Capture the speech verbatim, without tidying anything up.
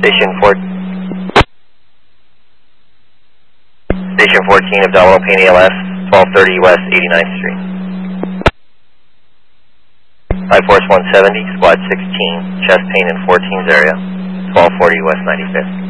Station four. Station fourteen, abdominal pain A L S, twelve thirty West eighty-ninth Street. Life Force one seventy, Squad sixteen, chest pain in fourteen's area, twelve forty West ninety-fifth.